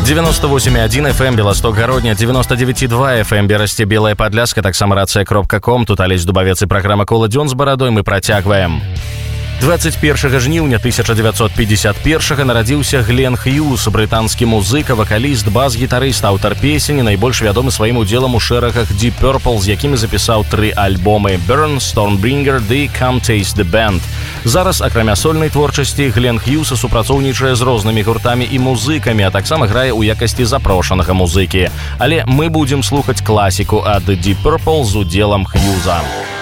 98,1 FM Белосток Гародня, 99,2 FM Берасце Белая Падляска, таксама рацыя.com. Тут Алесь Дубавец і праграма «Кола дзён з барадой» мы працягваем. 21 жніўня 1951 нарадзіўся Глен Хьюз, брытанскі музыка, вакаліст, бас-гітарыст, аўтар песень, найбольш вядомы сваім удзелам у шэрагах Deep Purple, з якімі запісаў 3 альбомы: Burn, Stormbringer ды Come Taste the Band. Зараз, акрамя сольнай творчасці, Глен Хьюз супрацоўнічае з рознымі гуртамі і музыкамі, а таксама грае ў якасці запрошанага музыкі. Але мы будзем слухаць класіку ад Deep Purple з удзелам Хьюза.